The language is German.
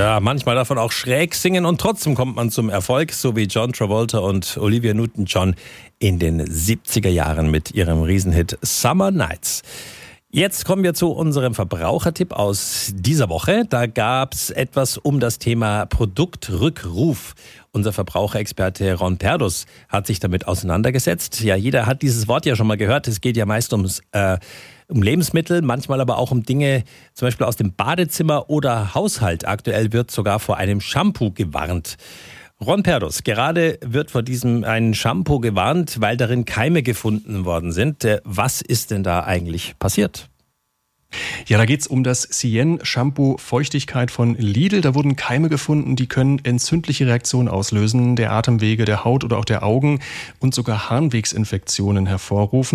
Ja, manchmal davon auch schräg singen und trotzdem kommt man zum Erfolg, so wie John Travolta und Olivia Newton-John in den 70er Jahren mit ihrem Riesenhit Summer Nights. Jetzt kommen wir zu unserem Verbrauchertipp aus dieser Woche. Da gab es etwas um das Thema Produktrückruf. Unser Verbraucherexperte Ron Perdus hat sich damit auseinandergesetzt. Ja, jeder hat dieses Wort ja schon mal gehört. Es geht ja meist um Lebensmittel, manchmal aber auch um Dinge, zum Beispiel aus dem Badezimmer oder Haushalt. Aktuell wird sogar vor einem Shampoo gewarnt. Ron Perdus, gerade wird vor diesem ein Shampoo gewarnt, weil darin Keime gefunden worden sind. Was ist denn da eigentlich passiert? Ja, da geht's um das Sien-Shampoo Feuchtigkeit von Lidl. Da wurden Keime gefunden, die können entzündliche Reaktionen auslösen, der Atemwege, der Haut oder auch der Augen und sogar Harnwegsinfektionen hervorrufen.